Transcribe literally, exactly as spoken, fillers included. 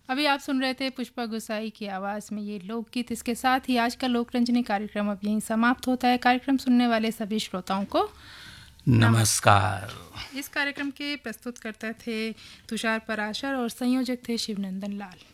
अभी आप सुन रहे थे पुष्पा गुसाई की आवाज़ में ये लोकगीत। इसके साथ ही आज का लोकरंजनी कार्यक्रम अब यहीं समाप्त होता है। कार्यक्रम सुनने वाले सभी श्रोताओं को नमस्कार। इस कार्यक्रम के प्रस्तुतकर्ता थे तुषार पराशर और संयोजक थे शिवनंदन लाल।